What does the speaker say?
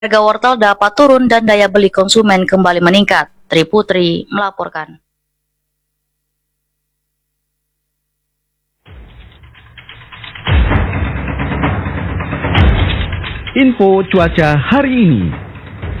Harga wortel dapat turun dan daya beli konsumen kembali meningkat. Tri Putri melaporkan. Info cuaca hari ini.